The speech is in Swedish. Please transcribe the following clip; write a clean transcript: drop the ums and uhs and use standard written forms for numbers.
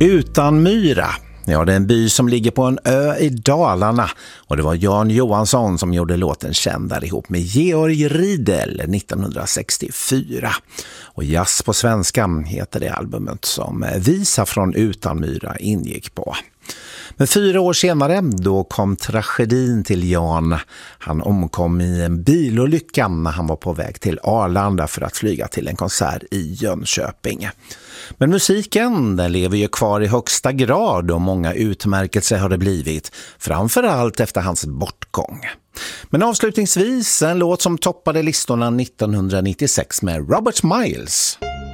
Utanmyra. Ja, det är en by som ligger på en ö i Dalarna och det var Jan Johansson som gjorde låten känd där ihop med Georg Riedel 1964. Och Jazz på svenska heter det albumet som Visa från Utanmyra ingick på. Men 4 år senare, då kom tragedin till Jan. Han omkom i en bilolycka när han var på väg till Arlanda för att flyga till en konsert i Jönköping. Men musiken, den lever ju kvar i högsta grad och många utmärkelser har det blivit, framförallt efter hans bortgång. Men avslutningsvis en låt som toppade listorna 1996 med Robert Miles.